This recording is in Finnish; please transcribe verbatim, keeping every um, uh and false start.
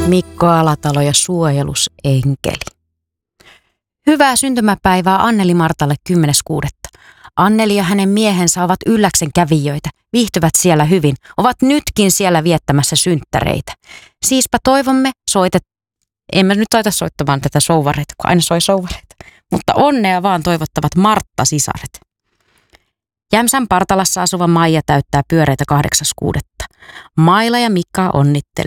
Mikko Alatalo ja suojelusenkeli. Hyvää syntymäpäivää Anneli Martalle kymmenes kuudetta. Anneli ja hänen miehensä ovat Ylläksen kävijöitä, viihtyvät siellä hyvin, ovat nytkin siellä viettämässä synttäreitä. Siispä toivomme, soitet... emme nyt soita soittamaan tätä souvareita, kun aina soi souvareita, mutta onnea vaan toivottavat Martta-sisaret. Jämsän Partalassa asuva Maija täyttää pyöreitä kahdeksas kuudetta. Maila ja Mikka onnittelee.